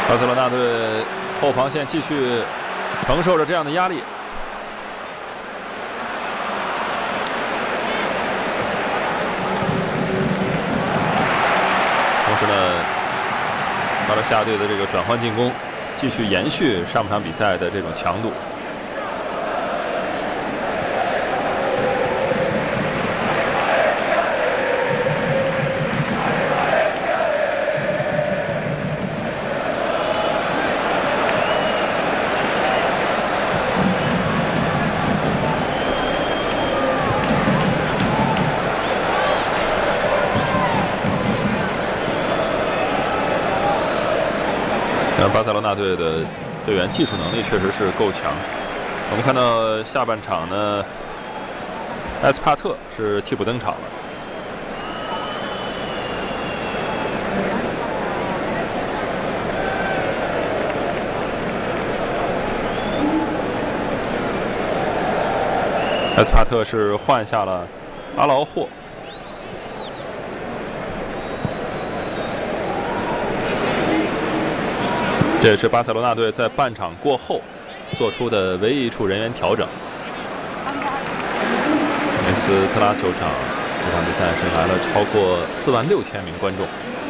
巴塞罗那队后防线继续承受着这样的压力。同时呢，巴勒西亚队的这个转换进攻继续延续上半场比赛的这种强度。巴塞罗那队的队员技术能力确实是够强。我们看到下半场呢，埃斯帕特是替补登场了。埃斯帕特是换下了阿劳霍。这也是巴塞罗那队在半场过后做出的唯一一处人员调整。梅斯特拉球场这场比赛是来了超过46000名观众。